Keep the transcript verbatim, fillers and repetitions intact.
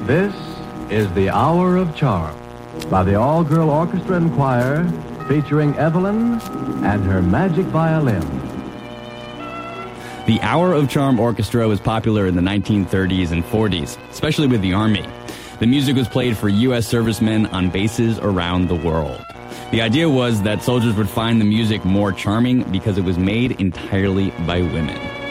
This is The Hour of Charm by the All-Girl Orchestra and Choir, featuring Evelyn and her magic violin. The Hour of Charm Orchestra was popular in the nineteen thirties and forties, especially with the Army. The music was played for U S servicemen on bases around the world. The idea was that soldiers would find the music more charming because it was made entirely by women.